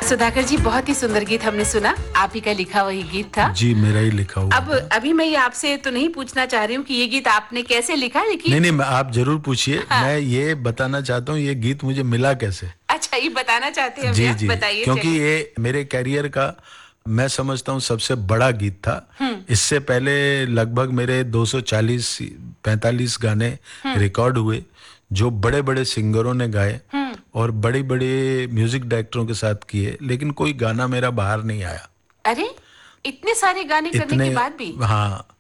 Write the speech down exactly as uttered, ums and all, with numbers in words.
सुधाकर जी, बहुत ही सुंदर गीत हमने सुना। आप ही का लिखा वही गीत था। जी, मेरा ही लिखा हुआ। अब अभी मैं ये आपसे तो नहीं पूछना चाह रही हूँ कि ये गीत आपने कैसे लिखा, लेकिन नहीं नहीं, आप जरूर पूछिए। हाँ। मैं ये बताना चाहता हूँ ये गीत मुझे मिला कैसे। अच्छा, ये बताना चाहते हैं? जी जी, बताइए। क्योंकि ये मेरे कैरियर का मैं समझता हूँ सबसे बड़ा गीत था। इससे पहले लगभग मेरे दो सौ चालीस पैंतालीस गाने रिकॉर्ड हुए जो बड़े बड़े सिंगरों ने गाए और बड़े बड़े म्यूजिक डायरेक्टरों के साथ किए, लेकिन कोई गाना मेरा बाहर नहीं आया। अरे, इतने सारे गाने करने के बाद भी? हाँ,